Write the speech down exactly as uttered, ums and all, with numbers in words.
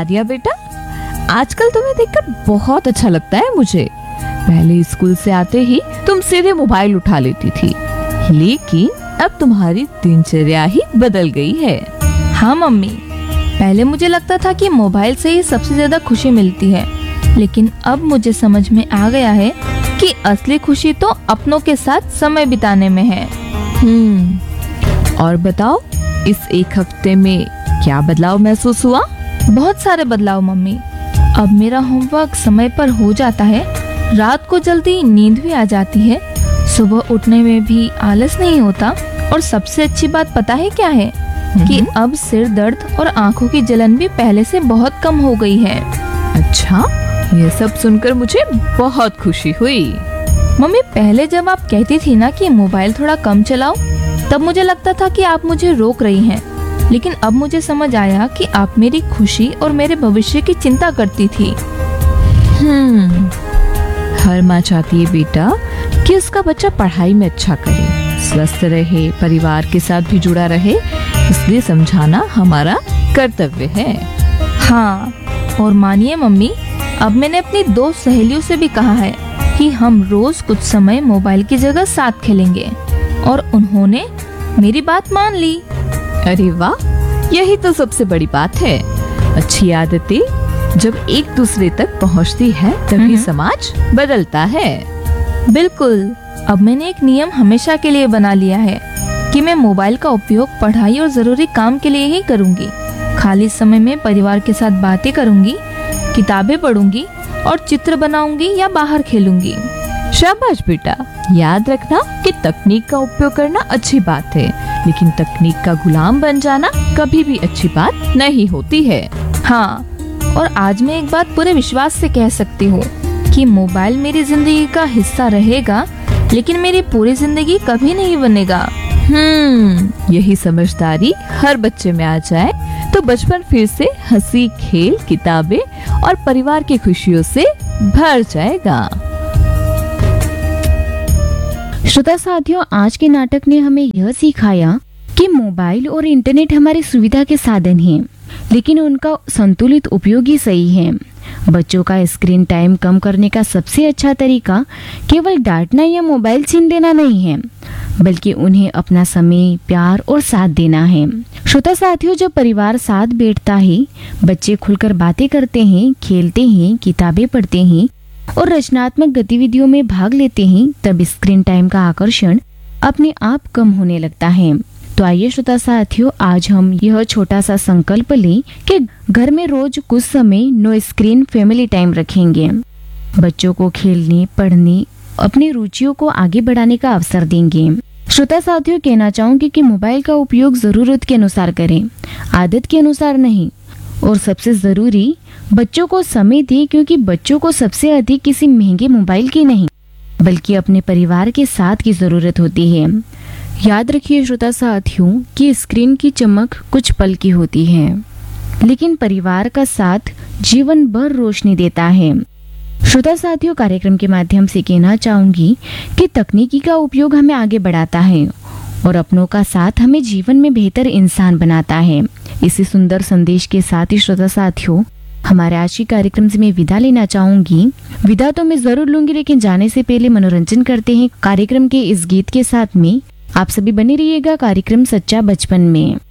दिया बेटा, आजकल तुम्हें देखकर बहुत अच्छा लगता है मुझे। पहले स्कूल से आते ही तुम सीधे मोबाइल उठा लेती थी, लेकिन अब तुम्हारी दिनचर्या ही बदल गई है। हाँ मम्मी, पहले मुझे लगता था कि मोबाइल से ही सबसे ज्यादा खुशी मिलती है, लेकिन अब मुझे समझ में आ गया है कि असली खुशी तो अपनों के साथ समय बिताने में है। हम्म और बताओ, इस एक हफ्ते में क्या बदलाव महसूस हुआ? बहुत सारे बदलाव मम्मी। अब मेरा होमवर्क समय पर हो जाता है, रात को जल्दी नींद भी आ जाती है, सुबह उठने में भी आलस नहीं होता, और सबसे अच्छी बात पता है क्या है? कि अब सिर दर्द और आंखों की जलन भी पहले से बहुत कम हो गई है। अच्छा, ये सब सुनकर मुझे बहुत खुशी हुई। मम्मी, पहले जब आप कहती थी ना कि मोबाइल थोड़ा कम चलाओ, तब मुझे लगता था कि आप मुझे रोक रही हैं, लेकिन अब मुझे समझ आया कि आप मेरी खुशी और मेरे भविष्य की चिंता करती थी। हम्म हर माँ चाहती है बेटा कि उसका बच्चा पढ़ाई में अच्छा करे, स्वस्थ रहे, परिवार के साथ भी जुड़ा रहे, इसलिए समझाना हमारा कर्तव्य है। हाँ, और मानिए मम्मी, अब मैंने अपनी दो सहेलियों से भी कहा है कि हम रोज कुछ समय मोबाइल की जगह साथ खेलेंगे, और उन्होंने मेरी बात मान ली। अरे वाह, यही तो सबसे बड़ी बात है। अच्छी आदतें जब एक दूसरे तक पहुंचती है तभी समाज बदलता है। बिल्कुल, अब मैंने एक नियम हमेशा के लिए बना लिया है कि मैं मोबाइल का उपयोग पढ़ाई और जरूरी काम के लिए ही करूंगी। खाली समय में परिवार के साथ बातें करूंगी, किताबें पढ़ूंगी और चित्र बनाऊंगी या बाहर खेलूंगी। शाबाश बेटा, याद रखना कि तकनीक का उपयोग करना अच्छी बात है, लेकिन तकनीक का गुलाम बन जाना कभी भी अच्छी बात नहीं होती है। हाँ, और आज मैं एक बात पूरे विश्वास से कह सकती हूँ कि मोबाइल मेरी जिंदगी का हिस्सा रहेगा, लेकिन मेरी पूरी जिंदगी कभी नहीं बनेगा। हम्म यही समझदारी हर बच्चे में आ जाए तो बचपन फिर से हंसी, खेल, किताबें और परिवार की खुशियों से भर जाएगा। श्रोता साथियों, आज के नाटक ने हमें यह सिखाया कि मोबाइल और इंटरनेट हमारी सुविधा के साधन हैं, लेकिन उनका संतुलित उपयोग ही सही है। बच्चों का स्क्रीन टाइम कम करने का सबसे अच्छा तरीका केवल डांटना या मोबाइल छीन देना नहीं है, बल्कि उन्हें अपना समय, प्यार और साथ देना है। श्रोता साथियों, जब परिवार साथ बैठता है, बच्चे खुलकर बातें करते हैं, खेलते हैं, किताबें पढ़ते हैं और रचनात्मक गतिविधियों में भाग लेते हैं, तब स्क्रीन टाइम का आकर्षण अपने आप कम होने लगता है। तो आइए श्रोता साथियों, आज हम यह छोटा सा संकल्प लें कि घर में रोज कुछ समय नो स्क्रीन फैमिली टाइम रखेंगे। बच्चों को खेलने, पढ़ने, अपनी रुचियों को आगे बढ़ाने का अवसर देंगे। श्रोता साथियों, कहना चाहूंगी कि मोबाइल का उपयोग जरूरत के अनुसार करें, आदत के अनुसार नहीं। और सबसे जरूरी, बच्चों को समय दें, क्योंकि बच्चों को सबसे अधिक किसी महंगे मोबाइल की नहीं, बल्कि अपने परिवार के साथ की जरूरत होती है। याद रखिए श्रोता साथियों कि स्क्रीन की चमक कुछ पल की होती है, लेकिन परिवार का साथ जीवन भर रोशनी देता है। श्रोता साथियों, कार्यक्रम के माध्यम से कहना चाहूंगी कि तकनीकी का उपयोग हमें आगे बढ़ाता है और अपनों का साथ हमें जीवन में बेहतर इंसान बनाता है। इसी सुंदर संदेश के साथ ही श्रोता साथियों, हमारे आज के कार्यक्रम से मैं विदा लेना चाहूंगी। विदा तो मैं जरूर लूंगी, लेकिन जाने से पहले मनोरंजन करते हैं कार्यक्रम के इस गीत के साथ में। आप सभी बने रहिएगा कार्यक्रम सच्चा बचपन में।